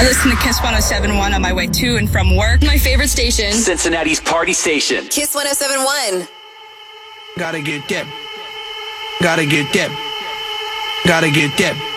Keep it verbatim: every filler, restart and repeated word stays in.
I listen to Kiss one oh seven point one on my way to and from work. My favorite station. Cincinnati's party station. Kiss one oh seven point one. Gotta get that. Gotta get that. Gotta get that.